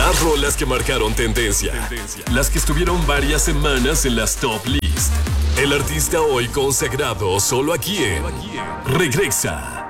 Las rolas que marcaron tendencia. Las que estuvieron varias semanas en las top list. El artista hoy consagrado solo aquí en Regresa.